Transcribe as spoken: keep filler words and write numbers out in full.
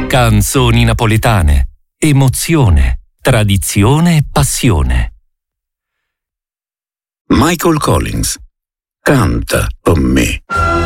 Canzoni napoletane. Emozione, tradizione e passione. Michael Collins. Canta con me.